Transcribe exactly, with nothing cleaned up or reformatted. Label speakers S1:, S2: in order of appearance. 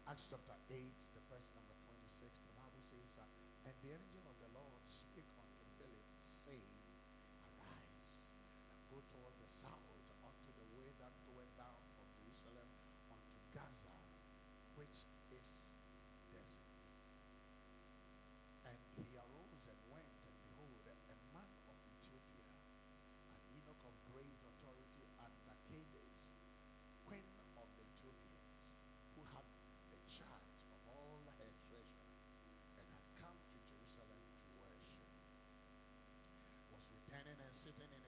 S1: Acts chapter eight, the verse number twenty-six, the Bible says, uh, and the angel of the Lord spake unto Philip, saying, arise, and go toward the south, unto the way that goeth down from Jerusalem unto Gaza, which is desert. And he arose and went, and behold, a man of Ethiopia, an eunuch of great authority, and Candace, queen of the Ethiopians, who had the charge of all her treasure, and had come to Jerusalem to worship, was returning and sitting in